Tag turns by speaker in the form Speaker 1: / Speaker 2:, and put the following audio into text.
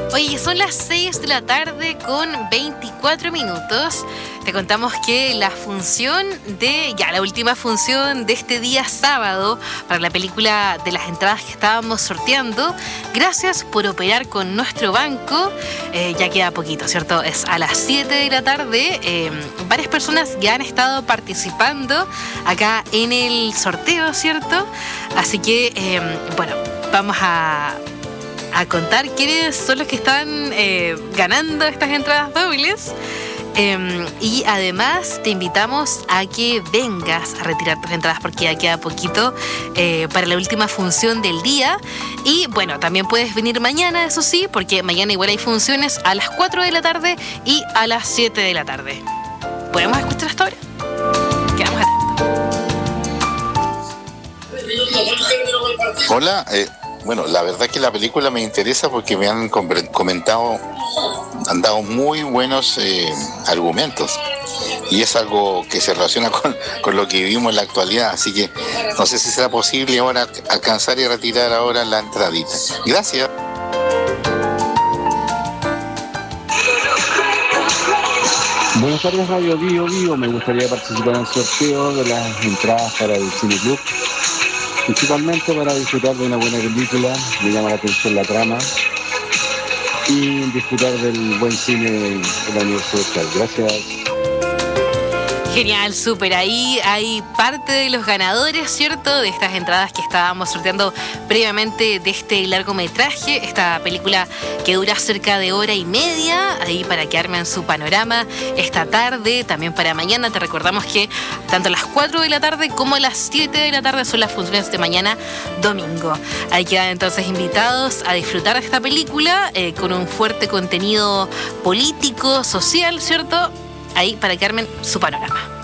Speaker 1: Oye, son las 6 de la tarde con 24 minutos. Te contamos que la última función de este día sábado para la película de las entradas que estábamos sorteando, gracias por operar con nuestro banco, ya queda poquito, ¿cierto? Es a las 7 de la tarde. Varias personas ya han estado participando acá en el sorteo, ¿cierto? Así que, vamos a contar quiénes son los que están ganando estas entradas dobles. Y además te invitamos a que vengas a retirar tus entradas porque ya queda poquito para la última función del día. Y bueno, también puedes venir mañana, eso sí, porque mañana igual hay funciones a las 4 de la tarde y a las 7 de la tarde. ¿Podemos escuchar hasta ahora? Quedamos atentos.
Speaker 2: Hola, bueno, la verdad que la película me interesa porque me han comentado, han dado muy buenos argumentos y es algo que se relaciona con lo que vivimos en la actualidad, así que no sé si será posible ahora alcanzar y retirar ahora la entradita. Gracias.
Speaker 3: Buenas tardes, Radio Bio. Me gustaría participar en el sorteo de las entradas para el Cine Club, principalmente para disfrutar de una buena película. Me llama la atención la trama y disfrutar del buen cine de la Universidad. Gracias.
Speaker 1: Genial, súper. Ahí hay parte de los ganadores, ¿cierto? De estas entradas que estábamos sorteando previamente de este largometraje. Esta película que dura cerca de hora y media, ahí para que armen su panorama esta tarde, también para mañana. Te recordamos que tanto a las 4 de la tarde como a las 7 de la tarde son las funciones de mañana domingo. Ahí quedan entonces invitados a disfrutar de esta película con un fuerte contenido político, social, ¿cierto? Ahí para que armen su panorama.